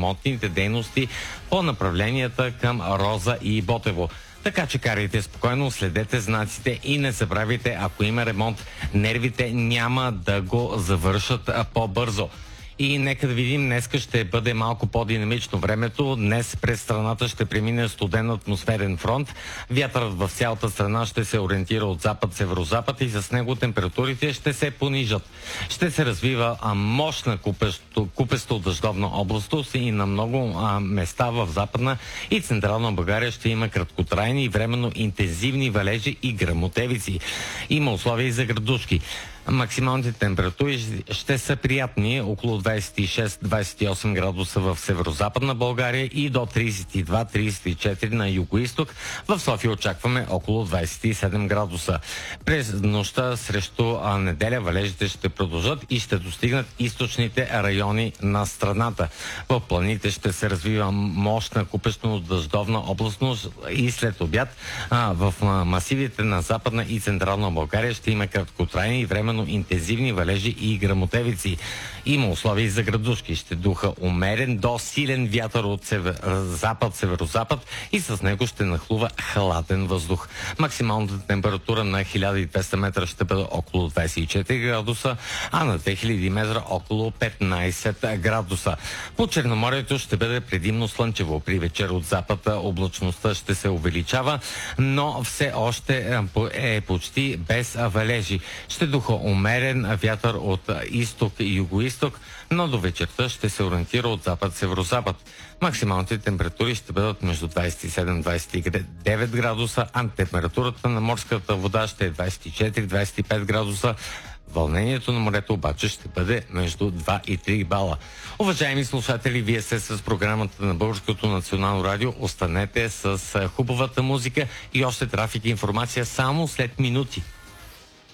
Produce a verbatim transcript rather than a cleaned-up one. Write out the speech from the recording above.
ремонтните дейности по направленията към Роза и Ботево. Така че карайте спокойно, следете знаците и не забравяйте, ако има ремонт, нервите няма да го завършат по-бързо. И нека да видим, днеска ще бъде малко по-динамично времето. Днес през страната ще премине студен атмосферен фронт. Вятърът в цялата страна ще се ориентира от запад-северозапад и с него температурите ще се понижат. Ще се развива а, мощна купесто, купесто дъждовна област и на много а, места в западна и централна България ще има краткотрайни и временно интензивни валежи и гръмотевици. Има условия и за градушки. Максималните температури ще са приятни, около двадесет и шест до двадесет и осем градуса в северо-западна България и до тридесет и два до тридесет и четири на юго-исток. В София очакваме около двадесет и седем градуса. През нощта срещу неделя валежите ще продължат и ще достигнат източните райони на страната. В планините ще се развива мощна купечно-дъждовна областност и след обяд а, в масивите на западна и централна България ще има краткотрайни и време интензивни валежи и гръмотевици. Има условия и за градушки. Ще духа умерен до силен вятър от север... запад-северозапад и с него ще нахлува хладен въздух. Максималната температура на хиляда и двеста метра ще бъде около двадесет и четири градуса, а на две хиляди метра около петнадесет градуса. По Черноморието ще бъде предимно слънчево. При вечер от запад облачността ще се увеличава, но все още е почти без валежи. Ще духа умерен вятър от изток и юго-исток, но до вечерта ще се ориентира от запад-северозапад. Максималните температури ще бъдат между двадесет и седем до двадесет и девет градуса, а температурата на морската вода ще е двадесет и четири до двадесет и пет градуса. Вълнението на морето обаче ще бъде между два и три бала. Уважаеми слушатели, вие сте с програмата на Българското национално радио. Останете с хубавата музика и още трафик и информация само след минути.